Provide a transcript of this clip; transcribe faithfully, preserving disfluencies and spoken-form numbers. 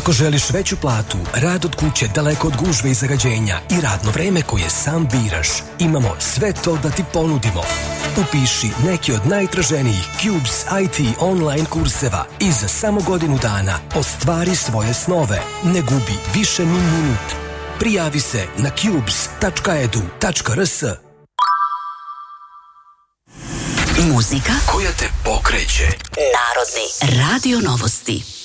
Ako želiš veću platu, rad od kuće daleko od gužve i zagađenja i radno vreme koje sam biraš, imamo sve to da ti ponudimo. Upiši neki od najtraženijih Cubes I T online kurseva i za samo godinu dana ostvari svoje snove. Ne gubi više ni minut. Prijavi se na cubes tačka edu tačka rs. Muzika koja te pokreće. Narodni radio novosti.